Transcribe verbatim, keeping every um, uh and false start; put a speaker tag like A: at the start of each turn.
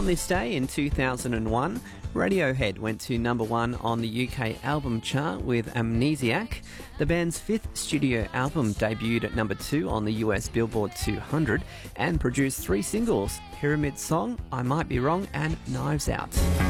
A: On this day in two thousand one, Radiohead went to number one on the U K album chart with Amnesiac. The band's fifth studio album debuted at number two on the U S Billboard two hundred and produced three singles: Pyramid Song, I Might Be Wrong and Knives Out.